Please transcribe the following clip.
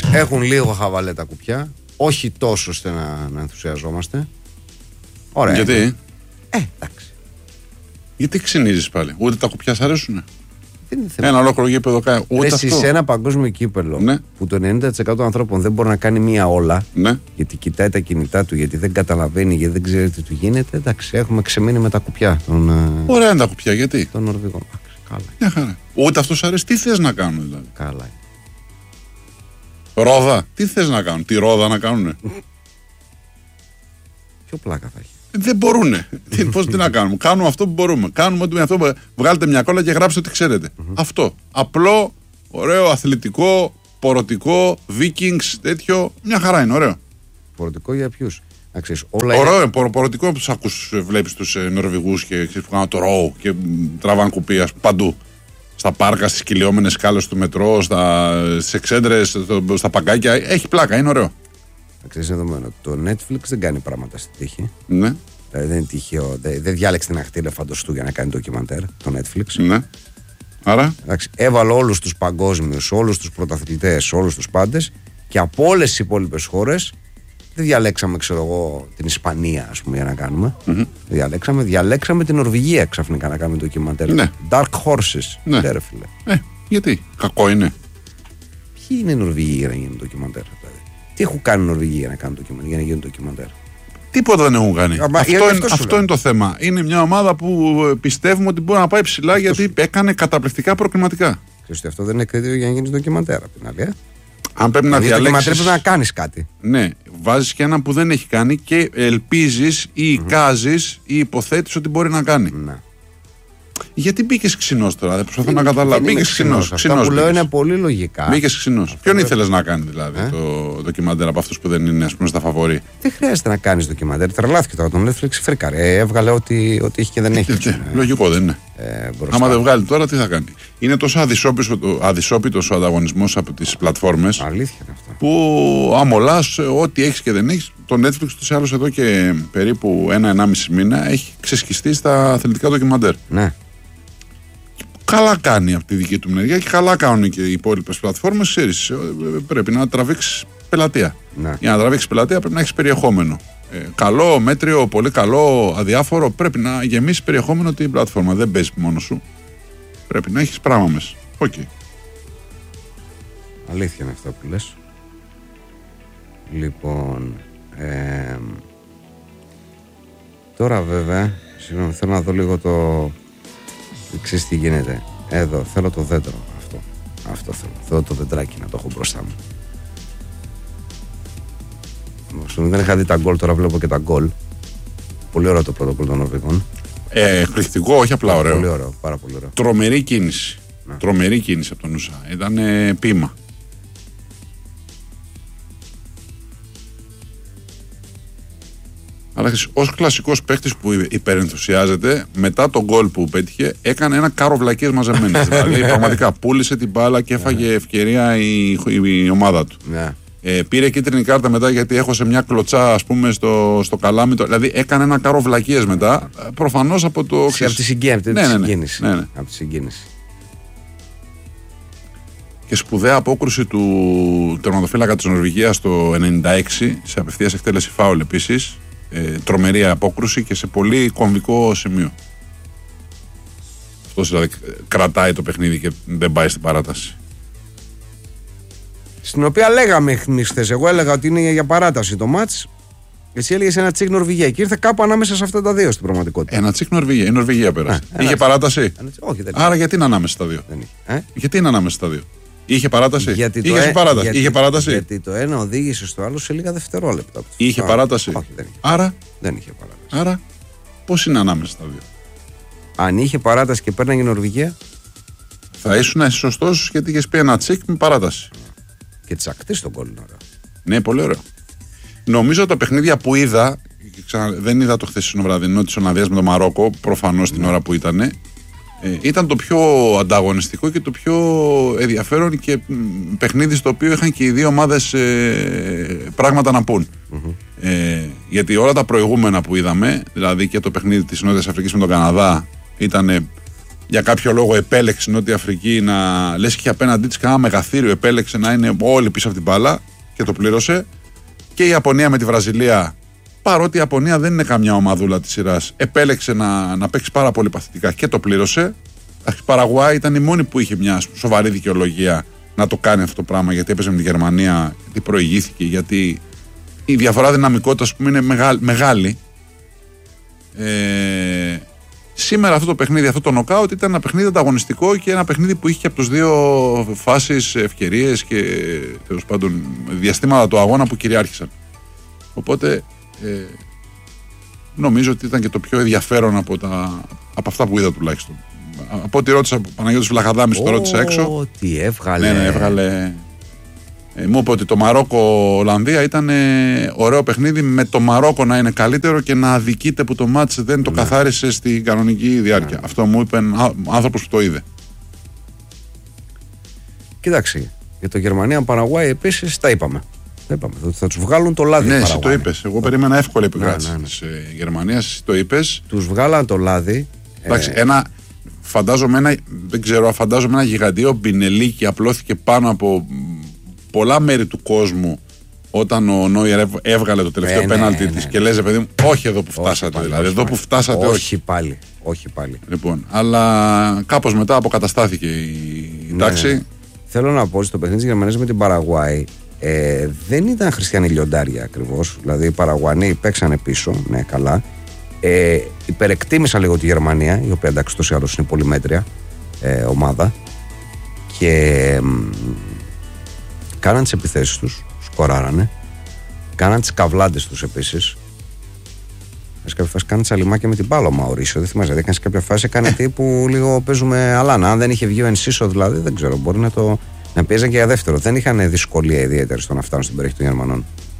Έχουν λίγο χαβαλέ τα κουπιά. Όχι τόσο ώστε να ενθουσιαζόμαστε. Ωραία. Γιατί? Εντάξει. Γιατί ξυνίζεις πάλι? Ούτε τα κουπιά σ' αρέσουνε? Δεν είναι θέμα. Ένα ολόκληρο γήπεδο κάνει. Ούτε αυτό. Σε ένα παγκόσμιο κύπελο, ναι, που το 90% των ανθρώπων δεν μπορεί να κάνει μία όλα, ναι, γιατί κοιτάει τα κινητά του, γιατί δεν καταλαβαίνει, γιατί δεν ξέρει τι του γίνεται. Εντάξει, έχουμε ξεμείνει με τα κουπιά. Ωραία είναι τα κουπιά, γιατί? Των Νορβηγών. Καλά. Μια χαρά. Ούτε αυτό σ' αρέσει. Τι θες να κάνουν δηλαδή? Καλά. Ρόδα. Τι θες να κάνουν? Τη ρόδα να κάνουνε? Ποιο πλάκα θα έχει? Δεν μπορούνε. Πώς τι να κάνουμε? Κάνουμε αυτό που μπορούμε. Κάνουμε ό,τι με αυτό που... Βγάλετε μια κόλλα και γράψτε ό,τι ξέρετε. Αυτό. Απλό, ωραίο, αθλητικό, πορωτικό, Vikings, τέτοιο. Μια χαρά είναι, ωραίο. Πορωτικό για ποιους? Ωραίο, πορωτικό που τους ακούς, βλέπεις τους Νορβηγούς και ξέρεις που κάνουν το ροου και τραβάνε κουπί παντού. Στα πάρκα, στις κυλιόμενες σκάλες του μετρό, στις εξέντρες, στα παγκάκια. Έχει πλάκα, είναι ωραίο. Ξέρεις δεδομένο. Το Netflix δεν κάνει πράγματα στην τύχη. Ναι. Δηλαδή δεν είναι τυχαίο. Δεν διάλεξε την αχτή ελεφαντοστού για να κάνει ντοκιμαντέρ το Netflix. Ναι. Άρα. Εντάξει, έβαλε όλους τους παγκόσμιους, όλους τους πρωταθλητές, όλους τους πάντες και από όλες τις υπόλοιπες χώρες. Δεν διαλέξαμε, ξέρω εγώ, την Ισπανία, ας πούμε, για να κάνουμε. Διαλέξαμε την Νορβηγία ξαφνικά να κάνουμε ντοκιμαντέρ. Ναι. Dark Horses. Ναι. Ρε φίλε. Γιατί? Κακό είναι. Ποιοι είναι οι Νορβηγοί για να γίνουν ντοκιμαντέρ? Δηλαδή? Τι έχουν κάνει οι Νορβηγοί για να γίνουν ντοκιμαντέρ? Τίποτα δεν έχουν κάνει. Αυτό είναι το θέμα. Είναι μια ομάδα που πιστεύουμε ότι μπορεί να πάει ψηλά γιατί έκανε καταπληκτικά προκριματικά. Ξέρεις ότι αυτό δεν είναι κριτήριο για να γίνει ντοκιμαντέρ, απ' την άλλη. Αν πρέπει να διαλέξεις. Πρέπει να κάνεις κάτι. Ναι, βάζεις και έναν που δεν έχει κάνει και ελπίζεις ή εικάζεις ή υποθέτεις ότι μπορεί να κάνει. Ναι. Γιατί μπήκες ξινός τώρα, δεν προσπαθώ να καταλάβω. Μπήκες ξινός. Αυτά που λέω είναι πολύ λογικά. Μπήκες ξινός. Ποιον ήθελες να κάνει δηλαδή το ντοκιμαντέρ από αυτούς που δεν είναι, ας πούμε, στα φαβορί? Δεν χρειάζεται να κάνεις ντοκιμαντέρ. Τρελάθηκε τώρα τον Netflix, φρίκαρε. Έβγαλε ό,τι έχει και δεν έχει. Λογικό δεν είναι? Άμα δεν βγάλει τώρα, τι θα κάνει? Είναι τόσο αδυσόπιτος ο ανταγωνισμός από τις πλατφόρμες. Αλήθεια είναι αυτό. Που αμολάς ό,τι έχεις και δεν έχεις. Το Netflix τους άλλους εδώ και περίπου 1-1,5 μήνα έχει ξεσκιστεί στα αθλητικά ντοκιμαντέρ. Ναι. Καλά κάνει από τη δική του μεριά και καλά κάνουν και οι υπόλοιπες πλατφόρμες. Ξέρεις, πρέπει να τραβήξεις πελατεία. Ναι. Για να τραβήξεις πελατεία πρέπει να έχεις περιεχόμενο. Καλό, μέτριο, πολύ καλό, αδιάφορο. Πρέπει να γεμίσει περιεχόμενο την πλατφόρμα. Δεν παίζει μόνο σου. Πρέπει να έχεις πράγμα μέσα. Okay. Αλήθεια είναι αυτό που λες. Λοιπόν, τώρα βέβαια, συγγνώμη, θέλω να δω λίγο το... Ξέρεις τι γίνεται? Εδώ, θέλω το δέντρο. Αυτό θέλω. Θέλω το δεντράκι να το έχω μπροστά μου. Δεν είχα δει τα γκολ, τώρα βλέπω και τα γκολ. Πολύ ωραίο το πρώτο γκολ των Νορβηγών. Εκπληκτικό, όχι απλά ωραίο. Πολύ ωραίο, πάρα πολύ ωραίο. Τρομερή κίνηση. Ναι. Τρομερή κίνηση από τον Ούσα. Ήταν ποίημα. Αλλά ως κλασικός παίκτης που υπερενθουσιάζεται, μετά τον γκολ που πέτυχε, έκανε ένα κάρο βλακίες μαζεμένες. Δηλαδή, πραγματικά πούλησε την μπάλα και έφαγε ευκαιρία η ομάδα του. Ναι. Πήρε κίτρινη κάρτα μετά γιατί έχωσε μια κλωτσά, ας πούμε, στο καλάμι. Δηλαδή, έκανε ένα κάρο βλακίες μετά. Προφανώς από το. Από τη συγκίνηση. Ναι. Από τη συγκίνηση. Και σπουδαία απόκρουση του τερματοφύλακα της Νορβηγίας το 96 σε απευθείας εκτέλεση φάουλ επίσης. Τρομερή απόκρουση και σε πολύ κομβικό σημείο. Αυτός δηλαδή κρατάει το παιχνίδι και δεν πάει στην παράταση. Στην οποία λέγαμε χθες. Εγώ έλεγα ότι είναι για παράταση το μάτς. Εσύ έλεγες ένα τσικ Νορβηγία και ήρθε κάπου ανάμεσα σε αυτά τα δύο στην πραγματικότητα. Ένα τσικ Νορβηγία. Η Νορβηγία πέρασε. Είχε παράταση. Όχι, δεν Άρα γιατί είναι ανάμεσα στα δύο? Δεν είχε. Γιατί είναι ανάμεσα στα δύο? Είχε παράταση. Είχε παράταση. Γιατί το ένα οδήγησε στο άλλο σε λίγα δευτερόλεπτα. Είχε παράταση. Όχι, δεν είχε. Άρα δεν είχε παράταση. Άρα πώς είναι ανάμεσα στα δύο? Αν είχε παράταση και πέρναγε η Νορβηγία, θα ήσουν σωστός γιατί είχε πει ένα τσικ με παράταση. Και τσακτή στον κόλλο. Ναι, πολύ ωραίο. Νομίζω τα παιχνίδια που είδα, δεν είδα το χθεσινό βραδινό της Ολλανδίας με το Μαρόκο, προφανώς την ώρα που ήταν. Ήταν το πιο ανταγωνιστικό και το πιο ενδιαφέρον και παιχνίδι στο οποίο είχαν και οι δύο ομάδες πράγματα να πούν. Γιατί όλα τα προηγούμενα που είδαμε, δηλαδή και το παιχνίδι της Νότιας Αφρικής με τον Καναδά, ήταν για κάποιο λόγο επέλεξε η Νότια Αφρική να λες και απέναντί της κανένα μεγαθύριο, επέλεξε να είναι όλοι πίσω από την μπάλα και το πλήρωσε. Και η Ιαπωνία με τη Βραζιλία, παρότι η Ιαπωνία δεν είναι καμιά ομαδούλα της σειράς, επέλεξε να παίξει πάρα πολύ παθητικά και το πλήρωσε. Η Παραγουάη ήταν η μόνη που είχε μια σοβαρή δικαιολογία να το κάνει αυτό το πράγμα, γιατί έπαιζε με τη Γερμανία, γιατί προηγήθηκε, γιατί η διαφορά δυναμικότητας που είναι μεγάλη. Σήμερα αυτό το παιχνίδι, αυτό το νοκάουτ ήταν ένα παιχνίδι ανταγωνιστικό και ένα παιχνίδι που είχε και από τους δύο φάσεις, ευκαιρίες και τέλος πάντων διαστήματα του αγώνα που κυριάρχησαν. Οπότε νομίζω ότι ήταν και το πιο ενδιαφέρον από αυτά που είδα τουλάχιστον. Από ό,τι ρώτησα, ο Παναγιώτης Βλαχαδάμης το ρώτησα έξω. Τι έβγαλε. Ναι, έβγαλε. Μου είπε ότι το Μαρόκο-Ολλανδία ήταν ωραίο παιχνίδι, με το Μαρόκο να είναι καλύτερο και να αδικείται που το μάτς δεν το καθάρισε στην κανονική διάρκεια. Αυτό μου είπε άνθρωπος που το είδε. Κοίταξε, για το Γερμανία-Παραγουάη επίσης τα είπαμε. Θα τους βγάλουν το λάδι. Ναι, εσύ το είπες. Εγώ περίμενα εύκολη επικράτηση της Γερμανίας. Εσύ το είπες. Τους βγάλαν το λάδι. Εντάξει, φαντάζομαι ένα γιγαντιαίο μπινελίκι απλώθηκε πάνω από πολλά μέρη του κόσμου όταν ο Νόιερ έβγαλε το τελευταίο πέναλτι της και λες, παιδί μου, όχι εδώ που φτάσατε. Δηλαδή, εδώ που φτάσατε, όχι. Όχι πάλι. Λοιπόν, αλλά κάπως μετά αποκαταστάθηκε η τάξη. Θέλω να πω ότι στο παιχνίδι της Γερμανίας με την Παραγουάη δεν ήταν χριστιανοί λιοντάρια ακριβώς. Δηλαδή, οι Παραγουανοί παίξανε πίσω, ναι, καλά. Υπερεκτίμησα λίγο τη Γερμανία, η οποία εντάξει τόσο άλλως είναι πολύ μέτρια ομάδα, και κάναν τις επιθέσεις τους, σκοράρανε, κάναν τις καβλάντες τους επίσης. Σε κάποια φάση κάνει τσαλιμάκια με την μπάλα ο Μαουρίσιο, δεν θυμάσαι, έκανε σε κάποια φάση, έκανε τύπου λίγο παίζουμε αλάνα. Αν δεν είχε βγει ο Ενσίσο δηλαδή, δεν ξέρω, μπορεί να πιέζαν και για δεύτερο. Δεν είχαν δυσκολία ιδιαίτερη στο να φτάνουν στην περιοχή των Γερμανών.